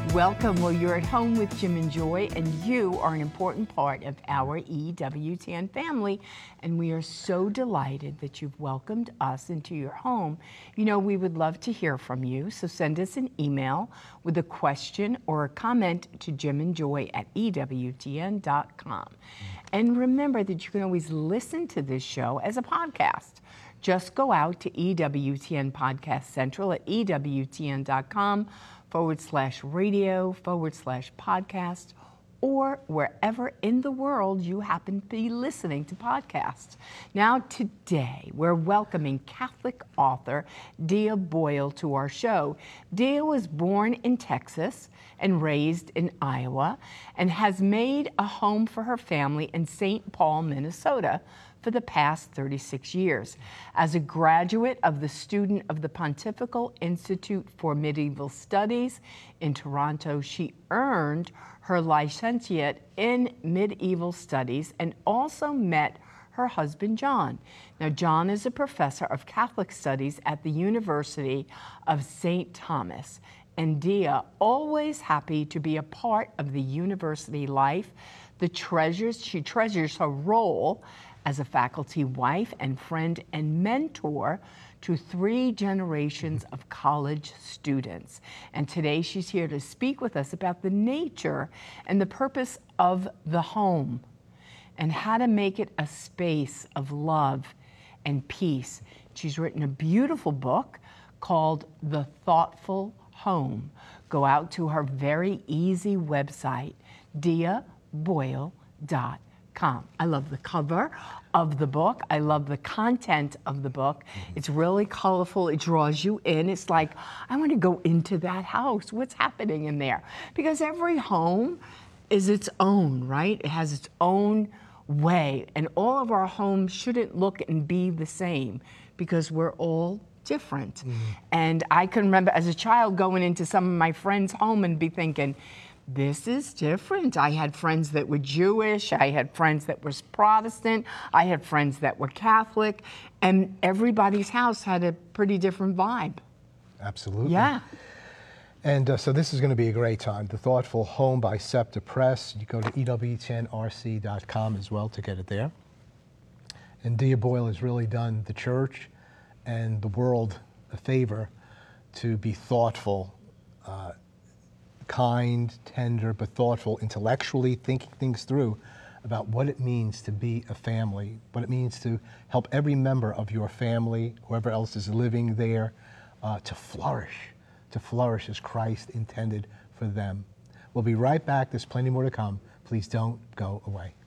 Welcome. Well, you're at home with Jim and Joy, and you are an important part of our EWTN family, and we are so delighted that you've welcomed us into your home. You know, we would love to hear from you, so send us an email with a question or a comment to jimandjoy@ewtn.com. And remember that you can always listen to this show as a podcast. Just go out to EWTN Podcast Central at ewtn.com/radio/podcast, or wherever in the world you happen to be listening to podcasts. Now, today, we're welcoming Catholic author Dia Boyle to our show. Dia was born in Texas and raised in Iowa, and has made a home for her family in St. Paul, Minnesota, for the past 36 years. As a graduate of the Student of the Pontifical Institute for Medieval Studies in Toronto, she earned her licentiate in medieval studies and also met her husband, John. Now, John is a professor of Catholic studies at the University of St. Thomas. And Dia, always happy to be a part of the university life. She treasures her role as a faculty wife and friend and mentor to 3 generations of college students. And today she's here to speak with us about the nature and the purpose of the home and how to make it a space of love and peace. She's written a beautiful book called The Thoughtful Home. Go out to her very easy website, diaboyle.com. I love the cover of the book. I love the content of the book. It's really colorful. It draws you in. It's like, I want to go into that house. What's happening in there? Because every home is its own, right? It has its own way. And all of our homes shouldn't look and be the same because we're all different. And I can remember as a child going into some of my friends' home and be thinking, this is different. I had friends that were Jewish, I had friends that were Protestant, I had friends that were Catholic, and everybody's house had a pretty different vibe. Absolutely. Yeah. And so this is going to be a great time. The Thoughtful Home by SEPTA Press. You go to ewtnrc.com as well to get it there. And Dia Boyle has really done the church and the world a favor to be thoughtful, kind, tender, but thoughtful, intellectually thinking things through about what it means to be a family, what it means to help every member of your family, whoever else is living there, to flourish as Christ intended for them. We'll be right back. There's plenty more to come. Please don't go away.